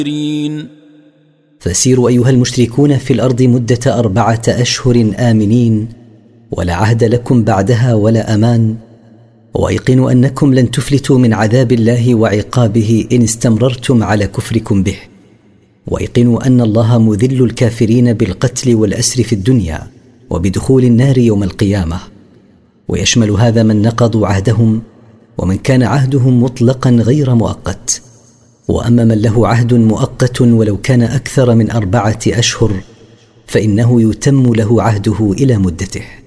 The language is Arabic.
فسيروا أيها المشركون في الأرض مدة 4 أشهر آمنين، ولا عهد لكم بعدها ولا أمان، وأيقنوا أنكم لن تفلتوا من عذاب الله وعقابه إن استمررتم على كفركم به، وأيقنوا أن الله مذل الكافرين بالقتل والأسر في الدنيا وبدخول النار يوم القيامة. ويشمل هذا من نقضوا عهدهم ومن كان عهدهم مطلقا غير مؤقت. وأما من له عهد مؤقت ولو كان أكثر من 4 أشهر فإنه يتم له عهده إلى مدته.